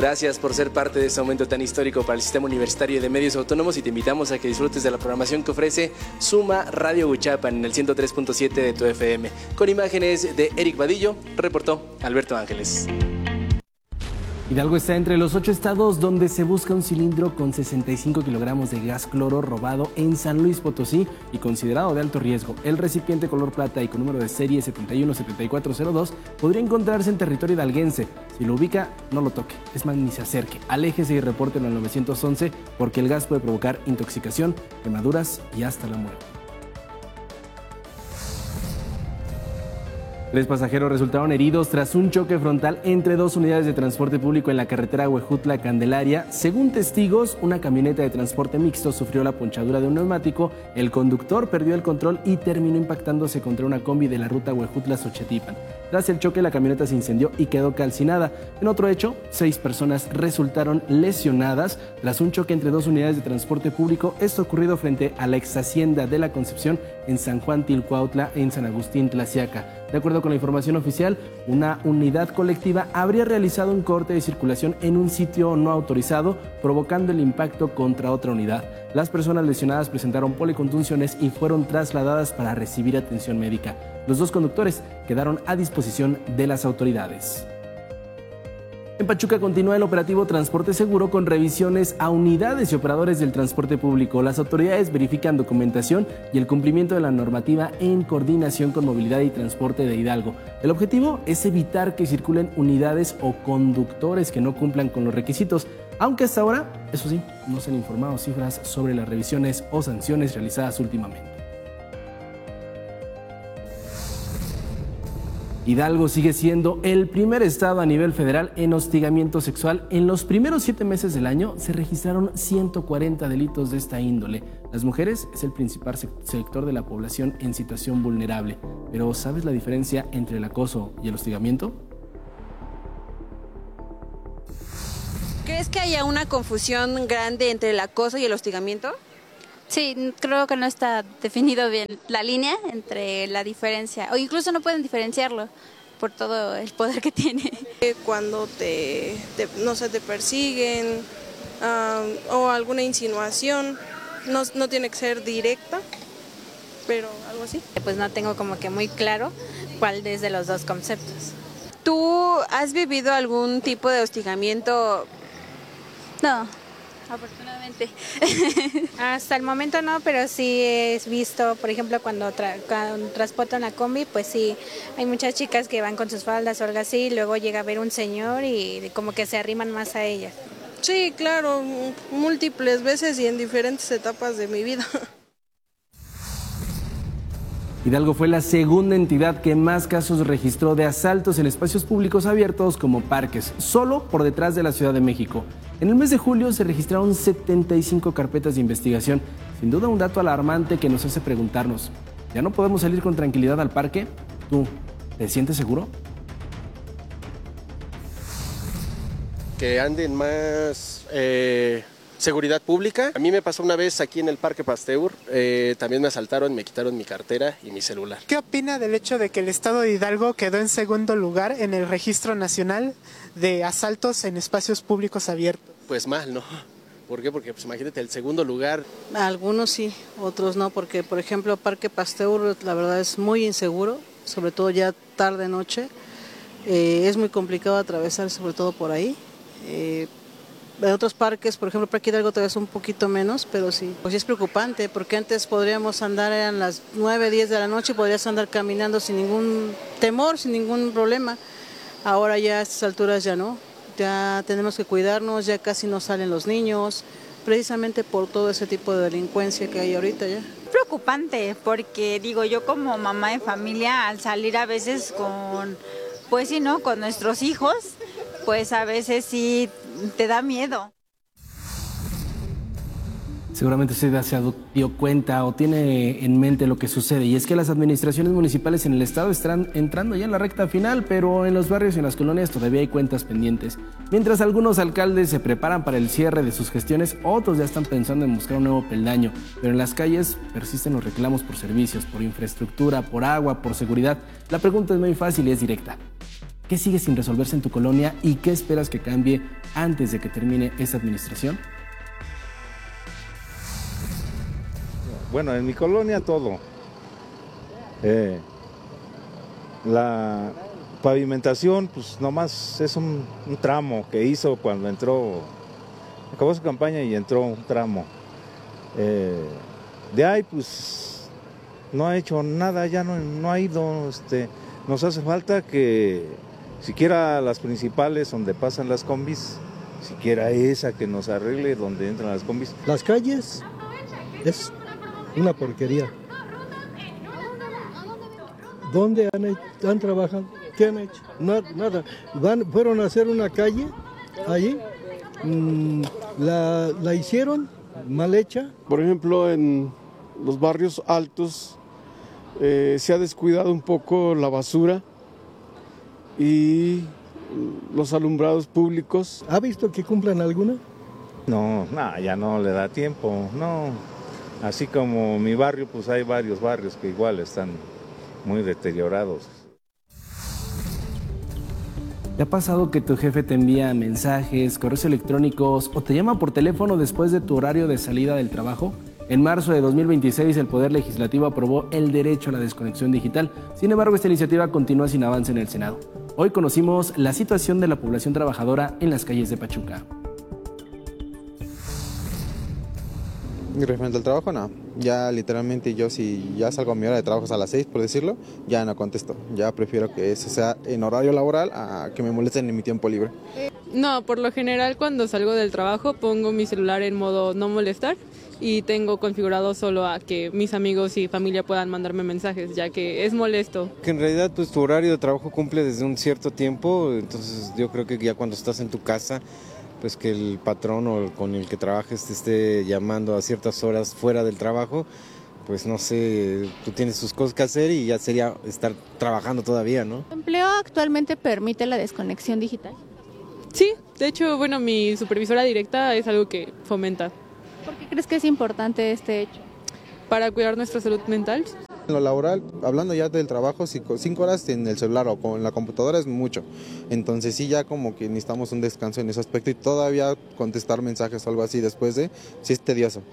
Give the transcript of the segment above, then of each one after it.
Gracias por ser parte de este momento tan histórico para el Sistema Universitario de Medios Autónomos y te invitamos a que disfrutes de la programación que ofrece Suma Radio Huichapan en el 103.7 de tu FM. Con imágenes de Eric Vadillo, reportó Alberto Ángeles. Hidalgo está entre los 8 estados donde se busca un cilindro con 65 kilogramos de gas cloro robado en San Luis Potosí y considerado de alto riesgo. El recipiente color plata y con número de serie 717402 podría encontrarse en territorio hidalguense. Si lo ubica, no lo toque, es más, ni se acerque. Aléjese y repórtelo al 911 porque el gas puede provocar intoxicación, quemaduras y hasta la muerte. 3 pasajeros resultaron heridos tras un choque frontal entre 2 unidades de transporte público en la carretera Huejutla-Candelaria. Según testigos, una camioneta de transporte mixto sufrió la ponchadura de un neumático, el conductor perdió el control y terminó impactándose contra una combi de la ruta Huejutla-Xochatipan. Tras el choque, la camioneta se incendió y quedó calcinada. En otro hecho, 6 personas resultaron lesionadas tras un choque entre 2 unidades de transporte público. Esto ocurrido frente a la ex hacienda de la Concepción en San Juan Tilcuautla, en San Agustín Tlaxiaca. De acuerdo con la información oficial, una unidad colectiva habría realizado un corte de circulación en un sitio no autorizado, provocando el impacto contra otra unidad. Las personas lesionadas presentaron policontusiones y fueron trasladadas para recibir atención médica. Los 2 conductores quedaron a disposición de las autoridades. En Pachuca continúa el operativo Transporte Seguro con revisiones a unidades y operadores del transporte público. Las autoridades verifican documentación y el cumplimiento de la normativa en coordinación con Movilidad y Transporte de Hidalgo. El objetivo es evitar que circulen unidades o conductores que no cumplan con los requisitos, aunque hasta ahora, eso sí, no se han informado cifras sobre las revisiones o sanciones realizadas últimamente. Hidalgo sigue siendo el primer estado a nivel federal en hostigamiento sexual. En los primeros 7 meses del año se registraron 140 delitos de esta índole. Las mujeres es el principal sector de la población en situación vulnerable. Pero ¿sabes la diferencia entre el acoso y el hostigamiento? ¿Crees que haya una confusión grande entre el acoso y el hostigamiento? Sí, creo que no está definido bien la línea entre la diferencia, o incluso no pueden diferenciarlo por todo el poder que tiene. Cuando no sé, te persiguen o alguna insinuación, no tiene que ser directa, pero algo así. Pues no tengo como que muy claro cuál es de los dos conceptos. ¿Tú has vivido algún tipo de hostigamiento? No. Afortunadamente. Hasta el momento no, pero sí he visto, por ejemplo, cuando transportan la combi, pues sí, hay muchas chicas que van con sus faldas o algo así, y luego llega a ver un señor y como que se arriman más a ellas. Sí, claro, múltiples veces y en diferentes etapas de mi vida. Hidalgo fue la segunda entidad que más casos registró de asaltos en espacios públicos abiertos como parques, solo por detrás de la Ciudad de México. En el mes de julio se registraron 75 carpetas de investigación. Sin duda un dato alarmante que nos hace preguntarnos, ¿ya no podemos salir con tranquilidad al parque? ¿Tú te sientes seguro? Que anden más seguridad pública. A mí me pasó una vez aquí en el Parque Pasteur, también me asaltaron, me quitaron mi cartera y mi celular. ¿Qué opina del hecho de que el estado de Hidalgo quedó en segundo lugar en el Registro Nacional de Asaltos en Espacios Públicos Abiertos? Pues mal, ¿no? ¿Por qué? Porque pues imagínate, el segundo lugar. Algunos sí, otros no, porque por ejemplo Parque Pasteur la verdad es muy inseguro, sobre todo ya tarde noche, es muy complicado atravesar sobre todo por ahí. En otros parques, por ejemplo, Parque Hidalgo todavía es un poquito menos, pero sí, pues es preocupante, porque antes podríamos andar, eran las 9, 10 de la noche y podrías andar caminando sin ningún temor, sin ningún problema. Ahora ya a estas alturas ya no, ya tenemos que cuidarnos, ya casi no salen los niños, precisamente por todo ese tipo de delincuencia que hay ahorita ya. Preocupante, porque digo, yo como mamá de familia, al salir a veces con, pues sí, ¿no?, con nuestros hijos, pues a veces sí te da miedo. Seguramente usted ya se dio cuenta o tiene en mente lo que sucede, y es que las administraciones municipales en el estado están entrando ya en la recta final, pero en los barrios y en las colonias todavía hay cuentas pendientes. Mientras algunos alcaldes se preparan para el cierre de sus gestiones, otros ya están pensando en buscar un nuevo peldaño, pero en las calles persisten los reclamos por servicios, por infraestructura, por agua, por seguridad. La pregunta es muy fácil y es directa. ¿Qué sigue sin resolverse en tu colonia y qué esperas que cambie antes de que termine esta administración? Bueno, en mi colonia todo. La pavimentación, pues nomás es un tramo que hizo cuando acabó su campaña y entró un tramo. De ahí, pues no ha hecho nada, ya no ha ido. Nos hace falta que siquiera las principales donde pasan las combis, siquiera esa que nos arregle donde entran las combis. Las calles es una porquería. ¿Dónde han trabajado? ¿Qué han hecho? Nada. Fueron a hacer una calle allí, la hicieron mal hecha. Por ejemplo, en los barrios altos se ha descuidado un poco la basura y los alumbrados públicos. ¿Ha visto que cumplan alguna? No, ya no le da tiempo, no. Así como mi barrio, pues hay varios barrios que igual están muy deteriorados. ¿Te ha pasado que tu jefe te envía mensajes, correos electrónicos o te llama por teléfono después de tu horario de salida del trabajo? En marzo de 2026, el Poder Legislativo aprobó el derecho a la desconexión digital. Sin embargo, esta iniciativa continúa sin avance en el Senado. Hoy conocimos la situación de la población trabajadora en las calles de Pachuca. Referente al trabajo, no. Ya literalmente yo si ya salgo a mi hora de trabajo a las 6, por decirlo, ya no contesto. Ya prefiero que eso sea en horario laboral a que me molesten en mi tiempo libre. No, por lo general cuando salgo del trabajo pongo mi celular en modo no molestar y tengo configurado solo a que mis amigos y familia puedan mandarme mensajes, ya que es molesto. Que en realidad pues tu horario de trabajo cumple desde un cierto tiempo, entonces yo creo que ya cuando estás en tu casa, pues que el patrón o con el que trabajes te esté llamando a ciertas horas fuera del trabajo, pues no sé, tú tienes tus cosas que hacer y ya sería estar trabajando todavía, ¿no? ¿El empleo actualmente permite la desconexión digital? Sí, de hecho, bueno, mi supervisora directa es algo que fomenta. ¿Por qué crees que es importante este hecho? Para cuidar nuestra salud mental. En lo laboral, hablando ya del trabajo, 5 horas en el celular o con la computadora es mucho. Entonces sí, ya como que necesitamos un descanso en ese aspecto y todavía contestar mensajes o algo así después sí es tedioso.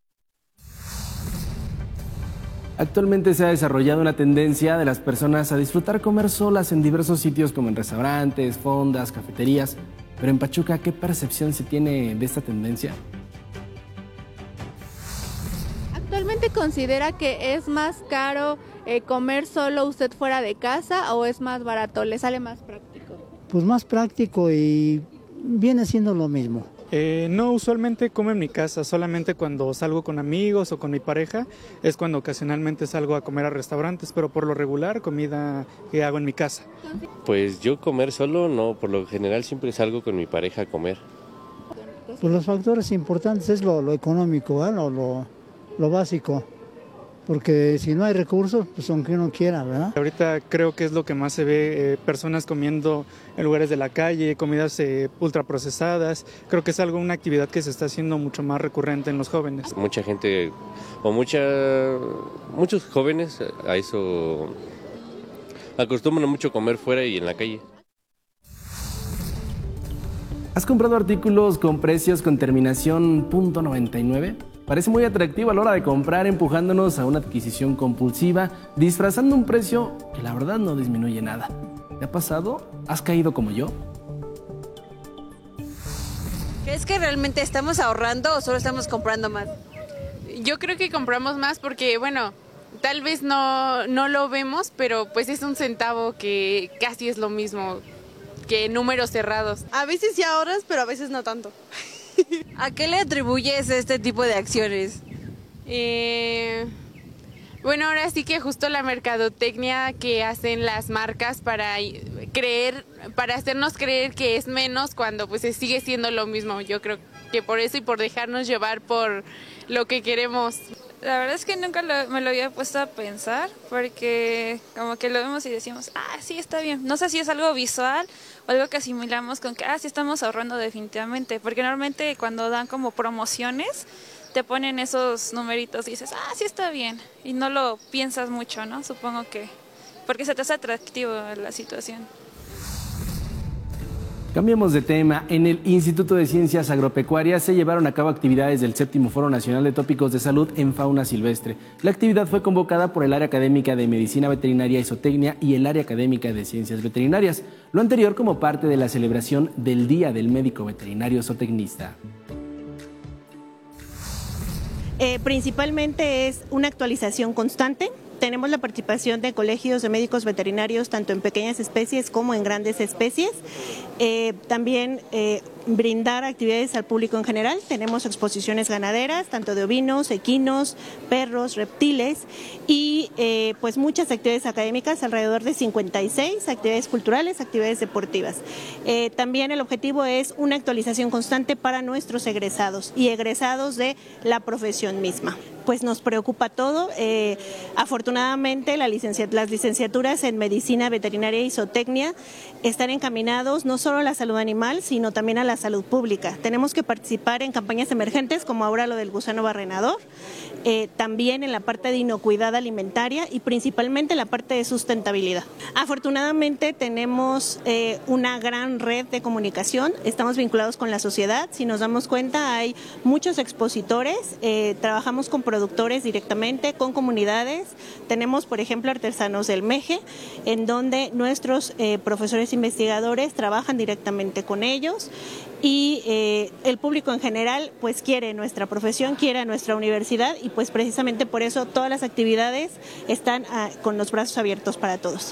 Actualmente se ha desarrollado una tendencia de las personas a disfrutar comer solas en diversos sitios como en restaurantes, fondas, cafeterías. Pero en Pachuca, ¿qué percepción se tiene de esta tendencia? ¿Actualmente considera que es más caro comer solo usted fuera de casa o es más barato? ¿Le sale más práctico? Pues más práctico y viene siendo lo mismo. No, usualmente como en mi casa, solamente cuando salgo con amigos o con mi pareja es cuando ocasionalmente salgo a comer a restaurantes, pero por lo regular comida que hago en mi casa. Pues yo comer solo no, por lo general siempre salgo con mi pareja a comer. Pues los factores importantes es lo económico, ¿eh? Lo básico, porque si no hay recursos, pues aunque uno quiera, ¿verdad? Ahorita creo que es lo que más se ve, personas comiendo en lugares de la calle, comidas ultraprocesadas. Creo que es una actividad que se está haciendo mucho más recurrente en los jóvenes. Mucha gente o muchos jóvenes a eso acostumbran mucho comer fuera y en la calle. ¿Has comprado artículos con precios con terminación .99? Parece muy atractivo a la hora de comprar, empujándonos a una adquisición compulsiva, disfrazando un precio que la verdad no disminuye nada. ¿Te ha pasado? ¿Has caído como yo? ¿Crees que realmente estamos ahorrando o solo estamos comprando más? Yo creo que compramos más porque, bueno, tal vez no lo vemos, pero pues es un centavo que casi es lo mismo que números cerrados. A veces sí ahorras, pero a veces no tanto. ¿A qué le atribuyes este tipo de acciones? Bueno, ahora sí que justo la mercadotecnia que hacen las marcas para hacernos creer que es menos cuando pues sigue siendo lo mismo. Yo creo que por eso y por dejarnos llevar por lo que queremos. La verdad es que nunca me lo había puesto a pensar porque como que lo vemos y decimos, sí, está bien. No sé si es algo visual o algo que asimilamos con que, sí estamos ahorrando definitivamente. Porque normalmente cuando dan como promociones te ponen esos numeritos y dices, sí está bien. Y no lo piensas mucho, ¿no? Supongo que porque se te hace atractivo la situación. Cambiemos de tema. En el Instituto de Ciencias Agropecuarias se llevaron a cabo actividades del 7º Foro Nacional de Tópicos de Salud en Fauna Silvestre. La actividad fue convocada por el Área Académica de Medicina Veterinaria y Zootecnia y el Área Académica de Ciencias Veterinarias. Lo anterior como parte de la celebración del Día del Médico Veterinario Zootecnista. Principalmente es una actualización constante. Tenemos la participación de colegios de médicos veterinarios tanto en pequeñas especies como en grandes especies. También brindar actividades al público en general. Tenemos exposiciones ganaderas, tanto de ovinos, equinos, perros, reptiles y pues muchas actividades académicas, alrededor de 56 actividades culturales, actividades deportivas. También el objetivo es una actualización constante para nuestros egresados y egresados de la profesión misma. Pues nos preocupa todo. Afortunadamente las licenciaturas en Medicina Veterinaria y Zootecnia están encaminados no solo a la salud animal, sino también a la salud pública. Tenemos que participar en campañas emergentes como ahora lo del gusano barrenador, también en la parte de inocuidad alimentaria y principalmente en la parte de sustentabilidad. Afortunadamente tenemos una gran red de comunicación, estamos vinculados con la sociedad. Si nos damos cuenta hay muchos expositores, trabajamos con productores directamente, con comunidades. Tenemos, por ejemplo, artesanos del Meje, en donde nuestros profesores investigadores trabajan directamente con ellos y el público en general pues quiere nuestra profesión, quiere a nuestra universidad y pues precisamente por eso todas las actividades están con los brazos abiertos para todos.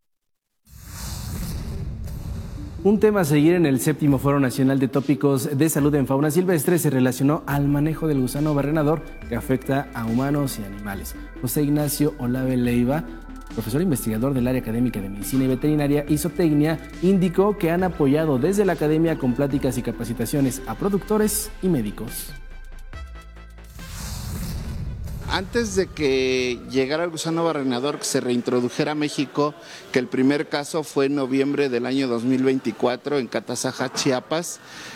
Un tema a seguir en el 7º Foro Nacional de Tópicos de Salud en Fauna Silvestre se relacionó al manejo del gusano barrenador que afecta a humanos y animales. José Ignacio Olave Leiva, profesor investigador del Área Académica de Medicina y Veterinaria y Zootecnia, indicó que han apoyado desde la academia con pláticas y capacitaciones a productores y médicos. Antes de que llegara el gusano barrenador, que se reintrodujera a México, que el primer caso fue en noviembre del año 2024 en Catazaja, Chiapas,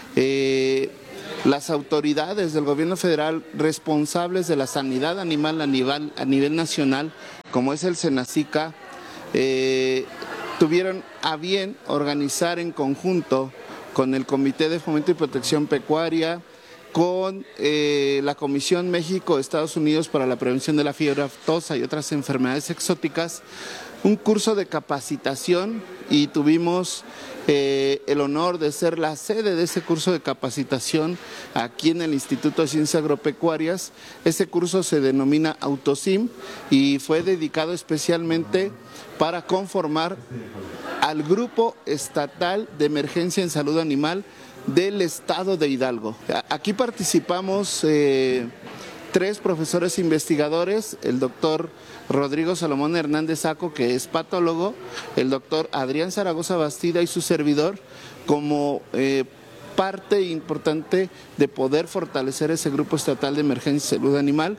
las autoridades del gobierno federal responsables de la sanidad animal a nivel nacional, como es el Senacica, tuvieron a bien organizar en conjunto con el Comité de Fomento y Protección Pecuaria, con la Comisión México-Estados Unidos para la Prevención de la Fiebre Aftosa y otras enfermedades exóticas, un curso de capacitación y tuvimos el honor de ser la sede de ese curso de capacitación aquí en el Instituto de Ciencias Agropecuarias. Ese curso se denomina Autosim y fue dedicado especialmente para conformar al Grupo Estatal de Emergencia en Salud Animal del Estado de Hidalgo. Aquí participamos 3 profesores investigadores, el doctor Rodrigo Salomón Hernández Saco, que es patólogo, el doctor Adrián Zaragoza Bastida y su servidor, como parte importante de poder fortalecer ese Grupo Estatal de Emergencia y Salud Animal.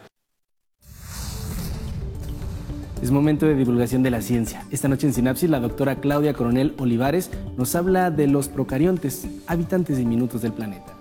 Es momento de divulgación de la ciencia. Esta noche en Sinapsis, la doctora Claudia Coronel Olivares nos habla de los procariontes, habitantes diminutos del planeta.